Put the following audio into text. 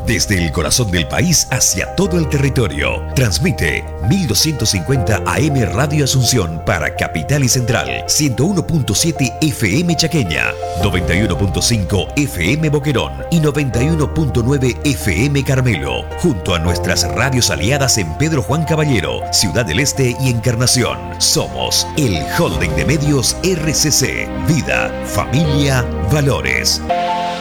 Desde el corazón del país hacia todo el territorio. Transmite 1250 AM Radio Asunción para Capital y Central, 101.7 FM Chaqueña, 91.5 FM Boquerón y 91.9 FM Carmelo, junto a nuestras radios aliadas en Pedro Juan Caballero, Ciudad del Este y Encarnación. Somos el Holding de Medios RCC. Vida, familia, valores.